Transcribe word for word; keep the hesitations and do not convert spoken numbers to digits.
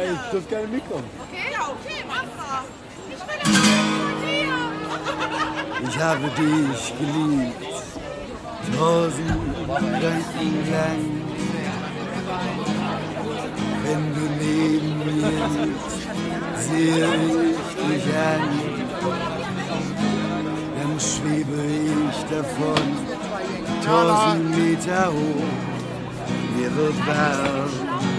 ich dürfte gerne mitkommen. Okay, ja, okay, mach mal. Ich will ein Bild von dir. Ich habe dich geliebt, tausend Gedanken lang. Wenn du neben mir sitzt, sehe ich dich an. Dann schwebe ich davon, tausend Meter hoch, mir wird warm.